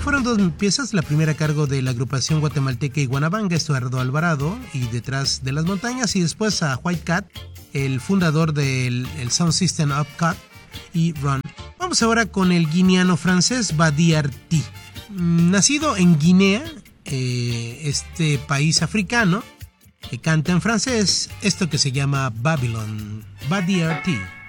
Fueron dos piezas, la primera a cargo de la agrupación guatemalteca Iguanabanga, Estuardo Alvarado, y Detrás de las Montañas, y después a White Cat, el fundador del Sound System Upcut, y Run. Vamos ahora con el guineano francés Badi Arti. Nacido en Guinea, este país africano, que canta en francés esto que se llama Babylon. Badi Arti.